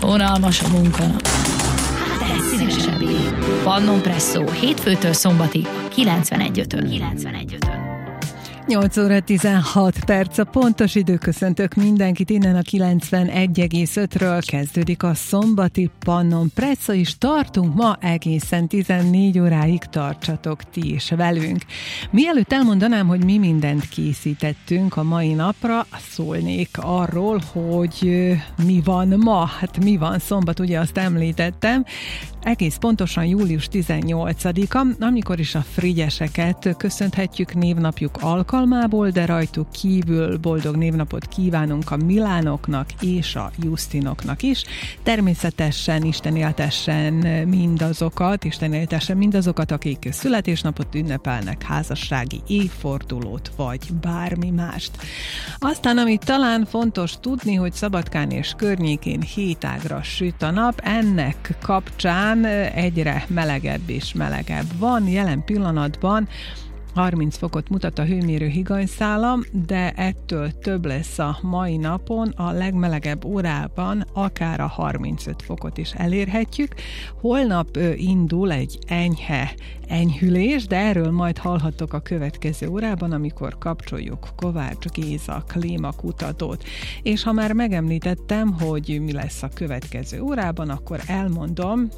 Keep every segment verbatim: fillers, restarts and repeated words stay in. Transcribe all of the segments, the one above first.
Unalmas a munkanap. Hát ez színesebbé. Pannon Presszó, hétfőtől szombatig, kilencvenegy ötön. kilencvenegy ötön. nyolc óra tizenhat perc a pontos idő, köszöntök mindenkit innen a kilencvenegy egész ötről kezdődik a szombati Pannon Presszó, és tartunk ma egészen tizennégy óráig, tartsatok ti is velünk. Mielőtt elmondanám, hogy mi mindent készítettünk a mai napra, szólnék arról, hogy mi van ma. Hát mi van szombat, ugye azt említettem, egész pontosan július tizennyolcadika, amikor is a frigyeseket köszönhetjük névnapjuk alkalmából, de rajtuk kívül boldog névnapot kívánunk a Milánoknak és a Justinoknak is. Természetesen Isten éltessen mindazokat, Isten éltessen mindazokat, akik születésnapot ünnepelnek, házassági évfordulót, vagy bármi mást. Aztán, amit talán fontos tudni, hogy Szabadkán és környékén hétágra süt a nap, ennek kapcsán egyre melegebb és melegebb van. Jelen pillanatban harminc fokot mutat a hőmérő higanyszála, de ettől több lesz a mai napon, a legmelegebb órában akár a harmincöt fokot is elérhetjük. Holnap indul egy enyhe enyhülés, de erről majd hallhattok a következő órában, amikor kapcsoljuk Kovács Géza klímakutatót. És ha már megemlítettem, hogy mi lesz a következő órában, akkor elmondom,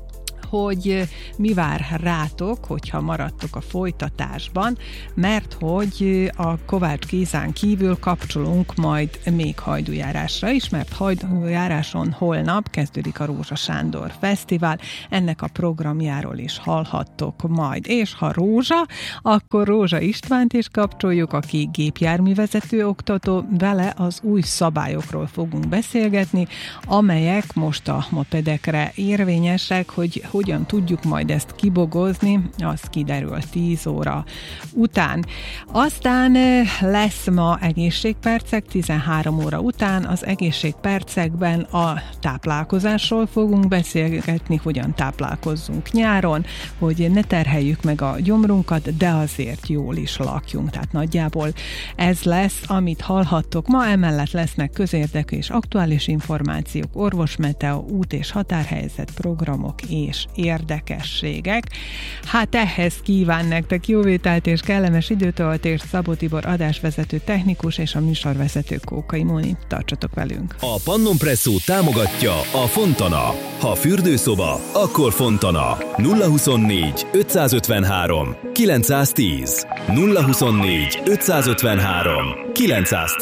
hogy mi vár rátok, hogyha maradtok a folytatásban, mert hogy a Kovács Gézán kívül kapcsolunk majd még hajdújárásra is, mert hajdújáráson holnap kezdődik a Rózsa Sándor Fesztivál, ennek a programjáról is hallhattok majd. És ha Rózsa, akkor Rózsa Istvánt is kapcsoljuk, aki gépjárművezető oktató, vele az új szabályokról fogunk beszélgetni, amelyek most a mopedekre érvényesek, hogy hogyan tudjuk majd ezt kibogozni, az kiderül tíz óra után. Aztán lesz ma egészségpercek tizenhárom óra után, az egészségpercekben a táplálkozásról fogunk beszélgetni, hogyan táplálkozzunk nyáron, hogy ne terheljük meg a gyomrunkat, de azért jól is lakjunk. Tehát nagyjából ez lesz, amit hallhattok ma, emellett lesznek közérdekű és aktuális információk, orvosmeteo, út- és határhelyzet programok és érdekességek. Hát ehhez kíván nektek jó vételt és kellemes időtöltést Szabó Tibor adásvezető technikus és a műsorvezető Kókai Móni. Tartsatok velünk! A Pannon Presszó támogatja a Fontana. Ha fürdőszoba, akkor Fontana. nulla huszonnégy ötszázötvenhárom kilencszáztíz nulla huszonnégy ötszázötvenhárom kilencszáztíz